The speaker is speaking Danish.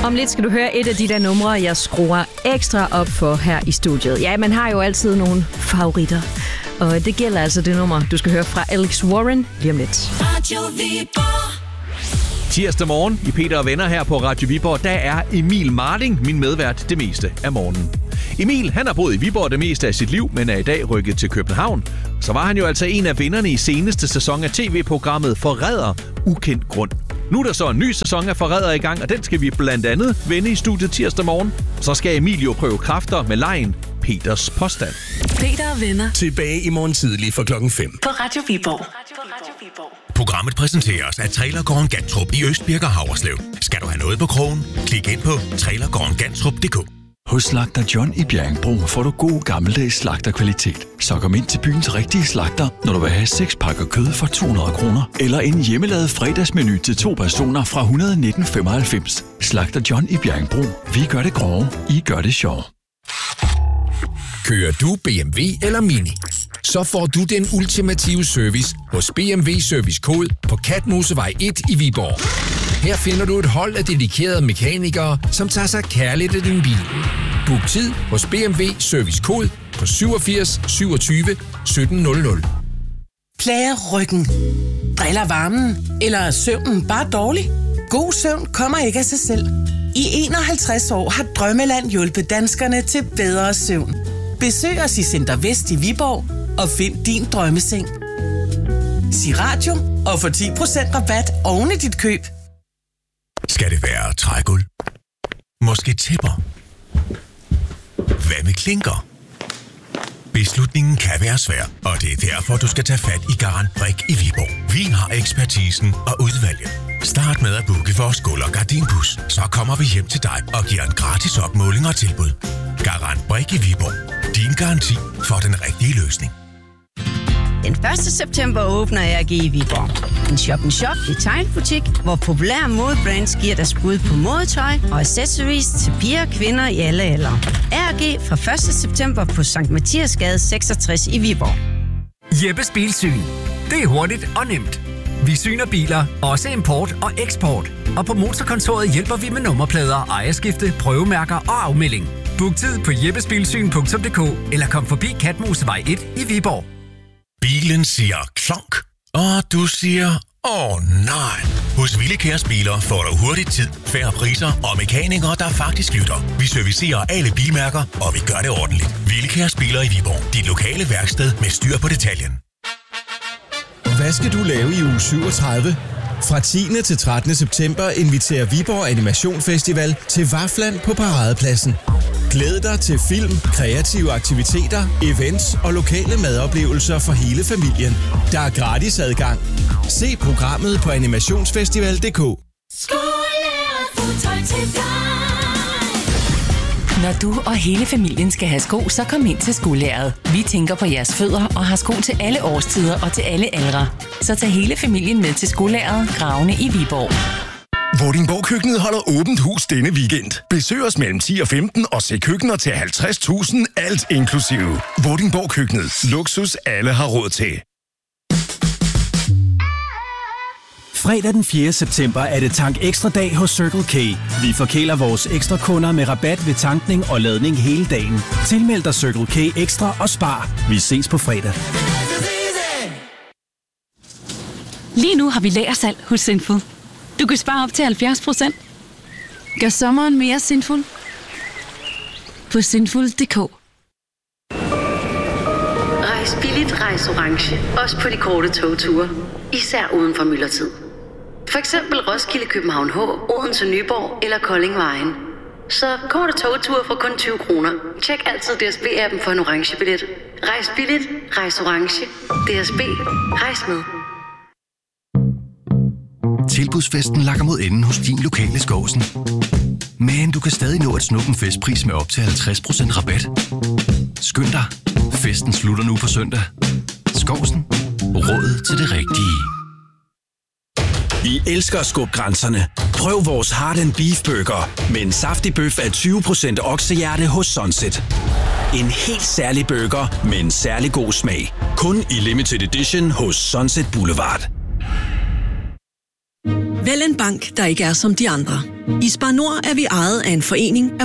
Om lidt skal du høre et af de der numre, jeg skruer ekstra op for her i studiet. Ja, man har jo altid nogle favoritter. Og det gælder altså det nummer, du skal høre fra Alex Warren lige om lidt. Radio Viborg. Tirsdag morgen i Peter og Venner her på Radio Viborg, der er Emil Marding min medvært det meste af morgenen. Emil, han har boet i Viborg det meste af sit liv, men er i dag rykket til København. Så var han jo altså en af vinderne i seneste sæson af tv-programmet Forræder ukendt grund. Nu er der så en ny sæson af Forræder i gang, og den skal vi blandt andet vende i studiet tirsdag morgen. Så skal Emil jo prøve kræfter med legen Peters påstand. Peter og Venner. Tilbage i morgen tidlig fra 5:00. På Radio Viborg. Programmet præsenteres af Trailergården Gantrup i Østbirk og Havreslev. Skal du have noget på krogen? Klik ind på trailergårdengantrup.dk. Hos Slagter John i Bjerringbro får du god gammeldags slagterkvalitet. Så kom ind til byens rigtige slagter, når du vil have 6 pakker kød for 200 kroner. Eller en hjemmelavet fredagsmenu til 2 personer fra 119,95. Slagter John i Bjerringbro. Vi gør det grove, I gør det sjov. Kører du BMW eller Mini? Så får du den ultimative service hos BMW Service Kode på Katmosevej 1 i Viborg. Her finder du et hold af dedikerede mekanikere, som tager sig kærligt af din bil. Book tid hos BMW Service Kode på 87 27 1700. Plager ryggen? Driller varmen? Eller er søvnen bare dårlig? God søvn kommer ikke af sig selv. I 51 år har Drømmeland hjulpet danskerne til bedre søvn. Besøg os i Center Vest i Viborg og find din drømmeseng. Sig radio og få 10% rabat oven i dit køb. Skal det være trægulv? Måske tæpper? Hvad med klinker? Beslutningen kan være svær, og det er derfor, du skal tage fat i Garant Brik i Viborg. Vi har ekspertisen og udvalget. Start med at booke vores gulv- og gardinbus, så kommer vi hjem til dig og giver en gratis opmåling og tilbud. Garant Brik i Viborg. Din garanti for den rigtige løsning. Den 1. september åbner ARG i Viborg. En shop-in-shop detailbutik, hvor populære modebrands giver dig skud på modetøj og accessories til piger og kvinder i alle aldre. ARG fra 1. september på Sankt Mathiasgade 66 i Viborg. Jeppes Bilsyn. Det er hurtigt og nemt. Vi syner biler, også import og eksport. Og på Motorkontoret hjælper vi med nummerplader, ejerskifte, prøvemærker og afmelding. Book tid på jeppesbilsyn.dk eller kom forbi Katmosevej 1 i Viborg. Bilen siger klonk, og du siger nej. Hos Willekærs Biler får du hurtigt tid, færre priser og mekanikere, der faktisk lytter. Vi servicerer alle bilmærker, og vi gør det ordentligt. Willekærs Biler i Viborg. Dit lokale værksted med styr på detaljen. Hvad skal du lave i uge 37? Fra 10. til 13. september inviterer Viborg Animation Festival til Vafland på Paradepladsen. Glæd dig til film, kreative aktiviteter, events og lokale madoplevelser for hele familien. Der er gratis adgang. Se programmet på animationsfestival.dk. Når du og hele familien skal have sko, så kom ind til Skolæret. Vi tænker på jeres fødder og har sko til alle årstider og til alle aldre. Så tag hele familien med til Skolæret, Gravene i Viborg. Vordingborg-køkkenet holder åbent hus denne weekend. Besøg os mellem 10 og 15 og se køkkener til 50.000, alt inklusive. Vordingborg-køkkenet. Luksus alle har råd til. Fredag den 4. september er det Tank Ekstra dag hos Circle K. Vi forkæler vores ekstra kunder med rabat ved tankning og ladning hele dagen. Tilmeld dig Circle K Ekstra og spar. Vi ses på fredag. Lige nu har vi lagersalg hos Sinful. Du kan spare op til 70%. Gør sommeren mere Sinful på sinful.dk. Rejs billigt, rejs orange. Også på de korte togture. Især uden for myldretid. For eksempel Roskilde, København H, Odense, Nyborg eller Kolding Vejen. Så korte togture for kun 20 kroner. Tjek altid DSB-appen for en orange billet. Rejs billigt, rejs orange. DSB. Rejs med. Tilbudsfesten lakker mod enden hos din lokale Skovsen. Men du kan stadig nå at snuppe en festpris med op til 50% rabat. Skynd dig. Festen slutter nu på søndag. Skovsen. Råd til det rigtige. Vi elsker at skubbe grænserne. Prøv vores Heart & Beef Burger med en saftig bøf af 20% oksehjerte hos Sunset. En helt særlig burger med en særlig god smag. Kun i limited edition hos Sunset Boulevard. Vælg en bank, der ikke er som de andre. I Spar Nord er vi ejet af en forening af